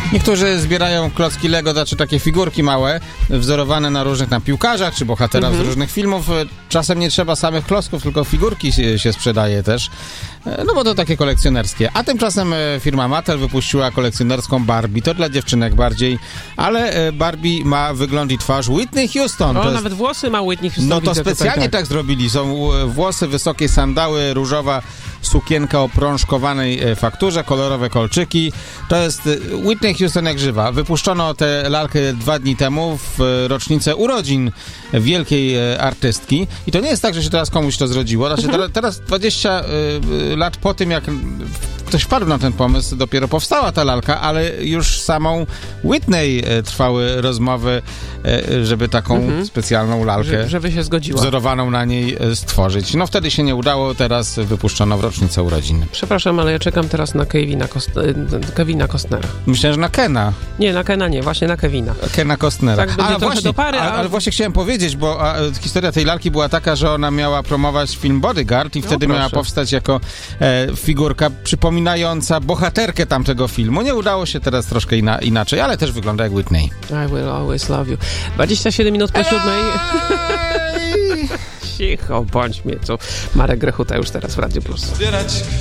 Niektórzy zbierają klocki Lego, znaczy takie figurki małe, wzorowane na różnych piłkarzach czy bohaterach z różnych filmów. Czasem nie trzeba samych klocków, tylko figurki się sprzedaje też. No bo to takie kolekcjonerskie. A tymczasem firma Mattel wypuściła kolekcjonerską Barbie. To dla dziewczynek bardziej, ale Barbie ma wygląd i twarz Whitney Houston. O, nawet włosy ma Whitney Houston. No to specjalnie tak zrobili. Są włosy, wysokie sandały, różowa sukienka o prążkowanej fakturze, kolorowe kolczyki. To jest Whitney Houston jak żywa. Wypuszczono tę lalkę 2 dni temu w rocznicę urodzin wielkiej artystki. I to nie jest tak, że się teraz komuś to zrodziło. Znaczy teraz 20 lat po tym, jak ktoś wpadł na ten pomysł, dopiero powstała ta lalka, ale już samą Whitney trwały rozmowy, żeby taką specjalną lalkę żeby się zgodziła. Wzorowaną na niej stworzyć. No wtedy się nie udało, teraz wypuszczono w rocznicę urodzin. Przepraszam, ale ja czekam teraz na Kevina Costnera. Myślę, że na Kena. Nie, na Kena nie, właśnie na Kevina. Kena Costnera. Tak, będzie trochę do pary, ale właśnie chciałem powiedzieć, bo historia tej lalki była taka, że ona miała promować film Bodyguard i wtedy miała powstać jako figurka przypominająca bohaterkę tamtego filmu. Nie udało się teraz troszkę inaczej, ale też wygląda jak Whitney. I will always love you. 27 minut po 7. Cicho, bądź mnie, co Marek Grechuta już teraz w Radio Plus.